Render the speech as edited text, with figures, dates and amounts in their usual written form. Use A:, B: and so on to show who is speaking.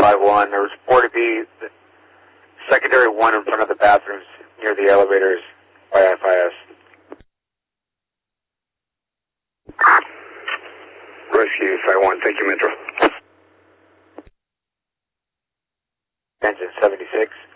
A: 5-1. There was reported to be the secondary 1 in front of the bathrooms near the elevators by FIS.
B: Rescue 5-1, thank you, Metro.
A: Engine 76.